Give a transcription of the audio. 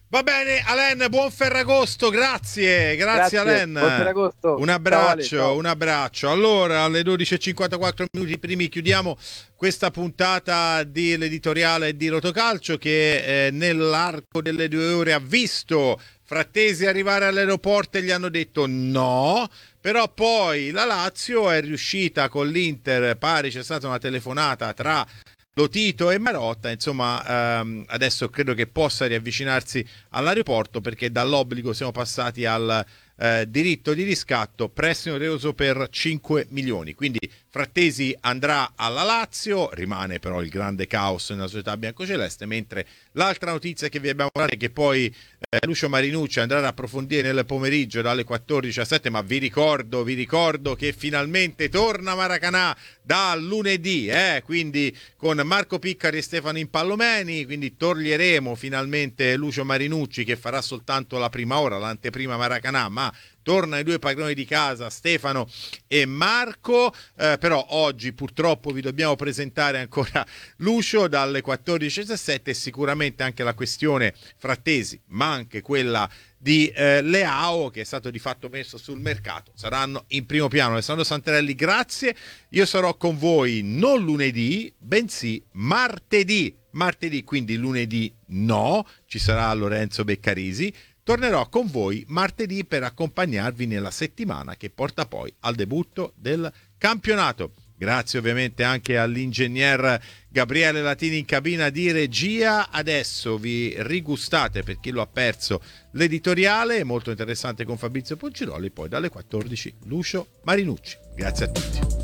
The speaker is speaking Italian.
Va bene, Alen, buon Ferragosto, grazie Alen. Buon Ferragosto. Un abbraccio, Ciao, Ale, un abbraccio. Allora, alle 12:54 minuti primi chiudiamo questa puntata dell'editoriale di Rotocalcio che nell'arco delle 2 ore ha visto Frattesi arrivare all'aeroporto e gli hanno detto no, però poi la Lazio è riuscita con l'Inter, pare c'è stata una telefonata tra Lotito e Marotta, insomma, adesso credo che possa riavvicinarsi all'aeroporto perché dall'obbligo siamo passati al diritto di riscatto, prestito oneroso per 5 milioni. Quindi Frattesi andrà alla Lazio, rimane però il grande caos nella società biancoceleste, mentre l'altra notizia che vi abbiamo dato è che poi Lucio Marinucci andrà ad approfondire nel pomeriggio dalle 14 alle 7, ma vi ricordo che finalmente torna Maracanà da lunedì, quindi con Marco Piccari e Stefano Impallomeni, quindi toglieremo finalmente Lucio Marinucci che farà soltanto la prima ora, l'anteprima Maracanà, ma tornano i due padroni di casa, Stefano e Marco, però oggi purtroppo vi dobbiamo presentare ancora Lucio dalle 14:17 e sicuramente anche la questione Frattesi, ma anche quella di Leao che è stato di fatto messo sul mercato, saranno in primo piano. Alessandro Santarelli, grazie, io sarò con voi non lunedì, bensì martedì, quindi lunedì no, ci sarà Lorenzo Beccarisi. Tornerò con voi martedì per accompagnarvi nella settimana che porta poi al debutto del campionato. Grazie ovviamente anche all'ingegner Gabriele Latini in cabina di regia. Adesso vi rigustate, per chi lo ha perso, l'editoriale molto interessante con Fabrizio Ponciroli, poi dalle 14 Lucio Marinucci. Grazie a tutti.